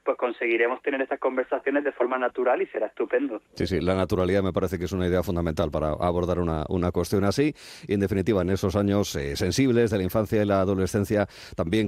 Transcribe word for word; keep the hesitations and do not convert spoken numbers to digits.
pues conseguiremos tener estas conversaciones de forma natural y será estupendo. Sí, sí, la naturalidad me parece que es una idea fundamental para abordar una, una cuestión así. Y en definitiva, en esos años eh, sensibles de la infancia y la adolescencia, también